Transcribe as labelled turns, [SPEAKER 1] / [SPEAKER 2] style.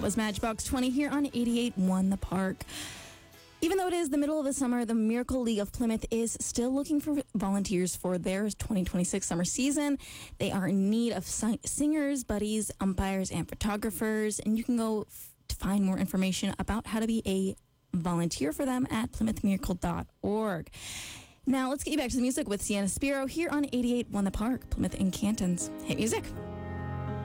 [SPEAKER 1] Was Matchbox 20 here on 88.1 The Park. Even though it is the middle of the summer, the Miracle League of Plymouth is still looking for volunteers for their 2026 summer season. They are in need of singers, buddies, umpires, and photographers. And you can go to find more information about how to be a volunteer for them at plymouthmiracle.org. Now, let's get you back to the music with Sienna Spiro here on 88.1 The Park, Plymouth and Canton's Hit Music.